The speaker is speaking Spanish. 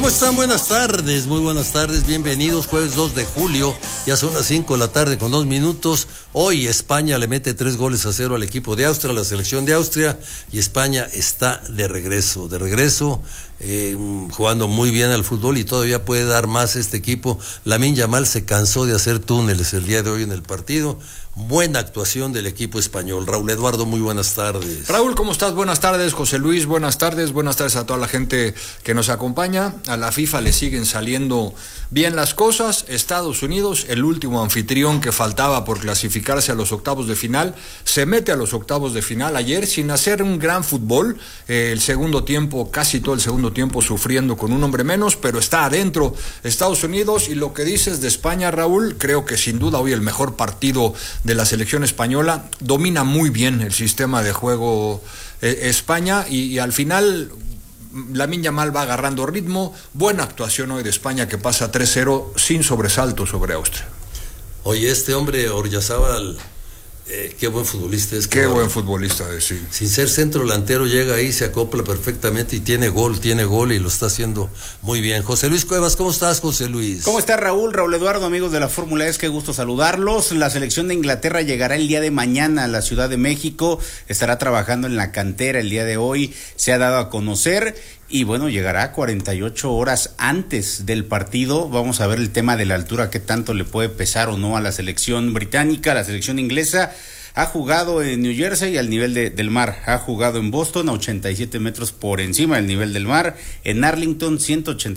¿Cómo están? Buenas tardes, muy buenas tardes, bienvenidos. Jueves 2 de julio, ya son las 5 de la tarde con 2 minutos. Hoy España le mete 3-0 al equipo de Austria, a la selección de Austria, y España está de regreso, jugando muy bien al fútbol y todavía puede dar más este equipo. Lamine Yamal se cansó de hacer túneles el día de hoy en el partido. Buena actuación del equipo español. Raúl Eduardo, muy buenas tardes. Raúl, ¿cómo estás? Buenas tardes. José Luis, buenas tardes a toda la gente que nos acompaña. A la FIFA le siguen saliendo bien las cosas. Estados Unidos, el último anfitrión que faltaba por clasificarse a los octavos de final, se mete a los octavos de final ayer sin hacer un gran fútbol. El segundo tiempo, casi todo el segundo tiempo sufriendo con un hombre menos, pero está adentro Estados Unidos. Y lo que dices de España, Raúl, creo que sin duda hoy el mejor partido de la selección española. Domina muy bien el sistema de juego España y al final Lamine Yamal va agarrando ritmo. Buena actuación hoy de España, que pasa 3-0 sin sobresalto sobre Austria. Oye, este hombre Oryazábal, qué buen futbolista es. Qué buen futbolista, sí. Sin ser centro delantero llega ahí, se acopla perfectamente y tiene gol y lo está haciendo muy bien. José Luis Cuevas, ¿cómo estás, José Luis? ¿Cómo está Raúl Eduardo, amigos de la Fórmula E? Qué gusto saludarlos. La selección de Inglaterra llegará el día de mañana a la Ciudad de México, estará trabajando en la cantera el día de hoy, se ha dado a conocer. Y bueno, llegará 48 horas antes del partido. Vamos a ver el tema de la altura, qué tanto le puede pesar o no a la selección británica. La selección inglesa ha jugado en New Jersey al nivel del mar, ha jugado en Boston a 87 metros por encima del nivel del mar, en Arlington 180